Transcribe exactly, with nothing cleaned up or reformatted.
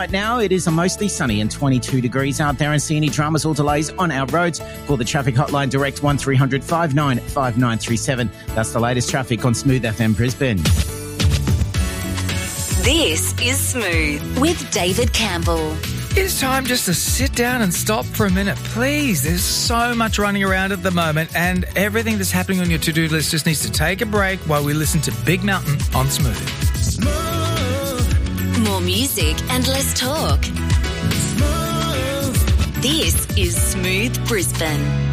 Right now, it is a mostly sunny and twenty-two degrees out there, and see any dramas or delays on our roads. Call the traffic hotline direct one three hundred five nine five nine three seven. That's the latest traffic on Smooth F M Brisbane. This is Smooth with David Campbell. It's time just to sit down and stop for a minute, please. There's so much running around at the moment, and everything that's happening on your to-do list just needs to take a break while we listen to Big Mountain on Smooth. Smooth. More music and less talk. Smooth. This is Smooth Brisbane.